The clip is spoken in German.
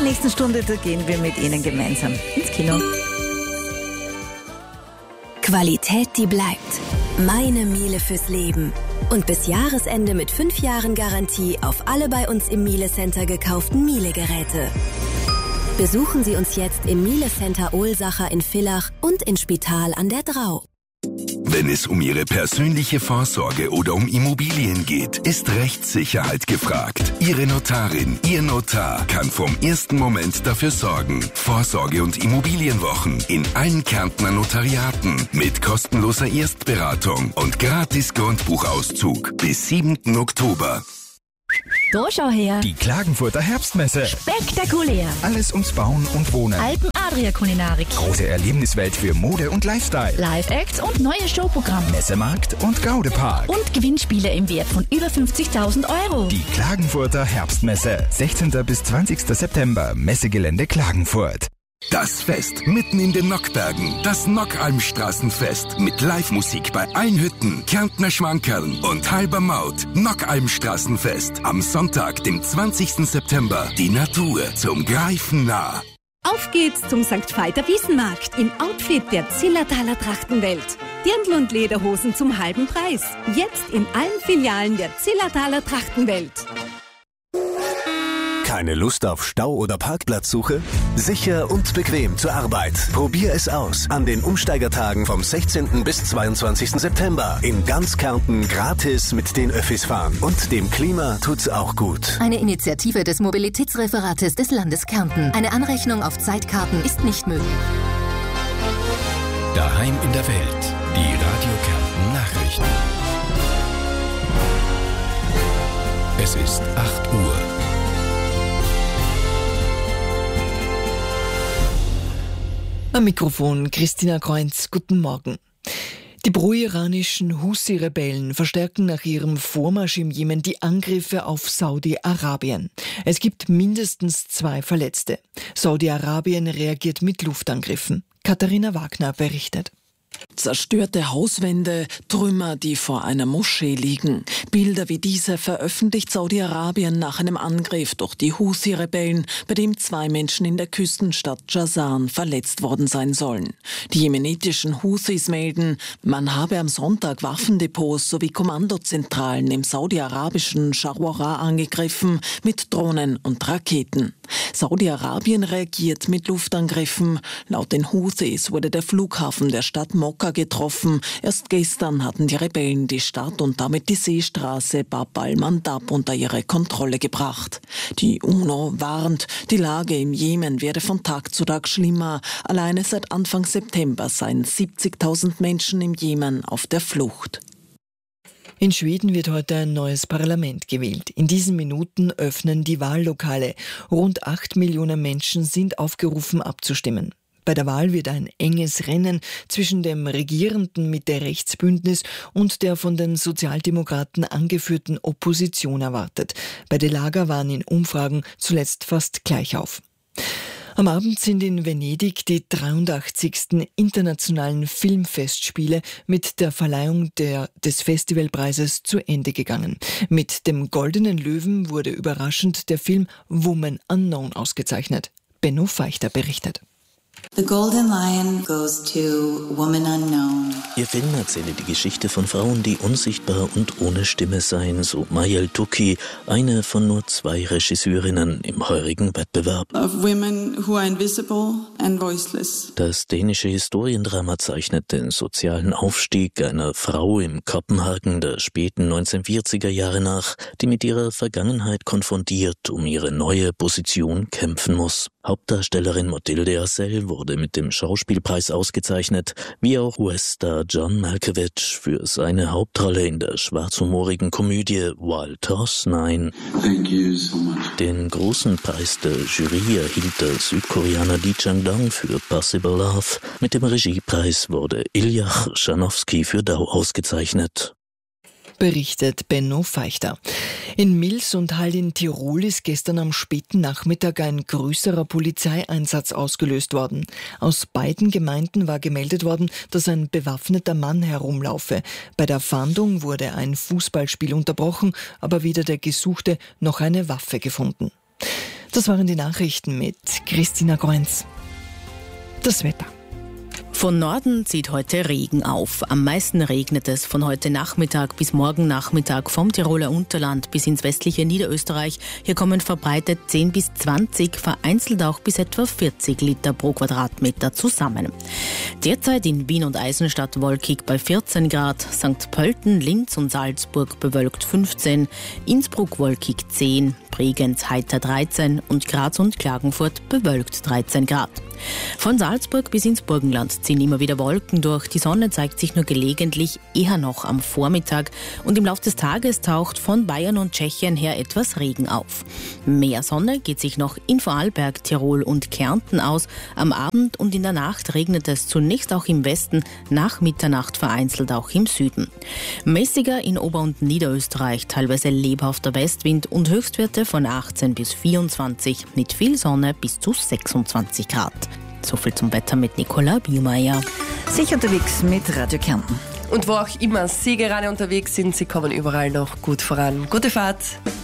nächsten Stunde, da gehen wir mit Ihnen gemeinsam ins Kino. Qualität, die bleibt. Meine Miele fürs Leben. Und bis Jahresende mit 5 Jahren Garantie auf alle bei uns im Miele Center gekauften Miele-Geräte. Besuchen Sie uns jetzt im Miele Center Ohlsacher in Villach und in Spital an der Drau. Wenn es um Ihre persönliche Vorsorge oder um Immobilien geht, ist Rechtssicherheit gefragt. Ihre Notarin, Ihr Notar kann vom ersten Moment dafür sorgen. Vorsorge- und Immobilienwochen in allen Kärntner Notariaten mit kostenloser Erstberatung und gratis Grundbuchauszug bis 7. Oktober. Da schau her. Die Klagenfurter Herbstmesse. Spektakulär. Alles ums Bauen und Wohnen. Alpen Adria Kulinarik. Große Erlebniswelt für Mode und Lifestyle. Live-Acts und neue Showprogramm. Messemarkt und Gaudepark. Und Gewinnspiele im Wert von über 50.000 Euro. Die Klagenfurter Herbstmesse. 16. bis 20. September. Messegelände Klagenfurt. Das Fest mitten in den Nockbergen. Das Nockalmstraßenfest mit Live-Musik bei allen Hütten, Kärntner Schwankerln und halber Maut. Nockalmstraßenfest am Sonntag, dem 20. September. Die Natur zum Greifen nah. Auf geht's zum St. Veit Wiesenmarkt im Outfit der Zillertaler Trachtenwelt. Dirndl und Lederhosen zum halben Preis. Jetzt in allen Filialen der Zillertaler Trachtenwelt. Keine Lust auf Stau oder Parkplatzsuche? Sicher und bequem zur Arbeit. Probier es aus an den Umsteigertagen vom 16. bis 22. September. In ganz Kärnten gratis mit den Öffis fahren. Und dem Klima tut's auch gut. Eine Initiative des Mobilitätsreferates des Landes Kärnten. Eine Anrechnung auf Zeitkarten ist nicht möglich. Daheim in der Welt. Die Radio Kärnten Nachrichten. Es ist 8 Uhr. Am Mikrofon Christina Kreuz, guten Morgen. Die pro-iranischen Houthi-Rebellen verstärken nach ihrem Vormarsch im Jemen die Angriffe auf Saudi-Arabien. Es gibt mindestens 2 Verletzte. Saudi-Arabien reagiert mit Luftangriffen. Katharina Wagner berichtet. Zerstörte Hauswände, Trümmer, die vor einer Moschee liegen. Bilder wie diese veröffentlicht Saudi-Arabien nach einem Angriff durch die Houthi-Rebellen, bei dem 2 Menschen in der Küstenstadt Jazan verletzt worden sein sollen. Die jemenitischen Houthis melden, man habe am Sonntag Waffendepots sowie Kommandozentralen im saudi-arabischen Scharwara angegriffen mit Drohnen und Raketen. Saudi-Arabien reagiert mit Luftangriffen. Laut den Houthis wurde der Flughafen der Stadt Mokka getroffen. Erst gestern hatten die Rebellen die Stadt und damit die Seestraße Bab al-Mandab unter ihre Kontrolle gebracht. Die UNO warnt, die Lage im Jemen werde von Tag zu Tag schlimmer. Alleine seit Anfang September seien 70.000 Menschen im Jemen auf der Flucht. In Schweden wird heute ein neues Parlament gewählt. In diesen Minuten öffnen die Wahllokale. Rund 8 Millionen Menschen sind aufgerufen abzustimmen. Bei der Wahl wird ein enges Rennen zwischen dem regierenden Mitte-Rechts-Bündnis und der von den Sozialdemokraten angeführten Opposition erwartet. Beide Lager waren in Umfragen zuletzt fast gleich auf. Am Abend sind in Venedig die 83. Internationalen Filmfestspiele mit der Verleihung des Festivalpreises zu Ende gegangen. Mit dem Goldenen Löwen wurde überraschend der Film Woman Unknown ausgezeichnet. Benno Feichter berichtet. The Golden Lion goes to Woman Unknown. Ihr Film erzähle die Geschichte von Frauen, die unsichtbar und ohne Stimme seien, so Mayel Touki, eine von nur 2 Regisseurinnen im heurigen Wettbewerb. Of women who are invisible and voiceless. Das dänische Historiendrama zeichnet den sozialen Aufstieg einer Frau im Kopenhagen der späten 1940er Jahre nach, die mit ihrer Vergangenheit konfrontiert um ihre neue Position kämpfen muss. Hauptdarstellerin Mathilde Acel wurde mit dem Schauspielpreis ausgezeichnet, wie auch US-Star John Malkovich für seine Hauptrolle in der schwarzhumorigen Komödie Wild Horse 9. Thank you so much. Den großen Preis der Jury erhielt der Südkoreaner Lee Chang-dong für Possible Love. Mit dem Regiepreis wurde Iljach Schanowski für Dau ausgezeichnet. Berichtet Benno Feichter. In Mils und Hall in Tirol ist gestern am späten Nachmittag ein größerer Polizeieinsatz ausgelöst worden. Aus beiden Gemeinden war gemeldet worden, dass ein bewaffneter Mann herumlaufe. Bei der Fahndung wurde ein Fußballspiel unterbrochen, aber weder der Gesuchte noch eine Waffe gefunden. Das waren die Nachrichten mit Christina Groenz. Das Wetter. Von Norden zieht heute Regen auf. Am meisten regnet es von heute Nachmittag bis morgen Nachmittag vom Tiroler Unterland bis ins westliche Niederösterreich. Hier kommen verbreitet 10 bis 20, vereinzelt auch bis etwa 40 Liter pro Quadratmeter zusammen. Derzeit in Wien und Eisenstadt wolkig bei 14 Grad, St. Pölten, Linz und Salzburg bewölkt 15, Innsbruck wolkig 10, Bregenz heiter 13 und Graz und Klagenfurt bewölkt 13 Grad. Von Salzburg bis ins Burgenland ziehen immer wieder Wolken durch. Die Sonne zeigt sich nur gelegentlich, eher noch am Vormittag. Und im Laufe des Tages taucht von Bayern und Tschechien her etwas Regen auf. Mehr Sonne geht sich noch in Vorarlberg, Tirol und Kärnten aus. Am Abend und in der Nacht regnet es zunächst auch im Westen, nach Mitternacht vereinzelt auch im Süden. Mäßiger in Ober- und Niederösterreich, teilweise lebhafter Westwind und Höchstwerte von 18 bis 24, mit viel Sonne bis zu 26 Grad. So viel zum Wetter mit Nicola Bielmeier. Sicher unterwegs mit Radio Kärnten. Und wo auch immer Sie gerade unterwegs sind, Sie kommen überall noch gut voran. Gute Fahrt!